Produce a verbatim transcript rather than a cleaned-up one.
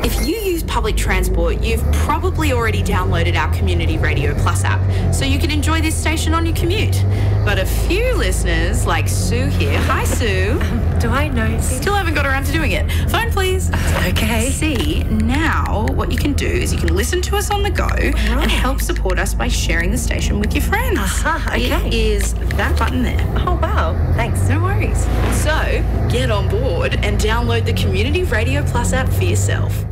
If you use public transport, you've probably already downloaded our Community Radio Plus app, so you can enjoy this station on your commute. But a few listeners, like Sue here, hi Sue. Um, do I know? Still haven't got around to doing it. Phone please. Okay. See, now what you can do is you can listen to us on the go right. and help support us by sharing the station with your friends. Aha, okay. It is that button there. Oh, wow. Thanks. No worries. So, get on board and download the Community Radio Plus app for yourself.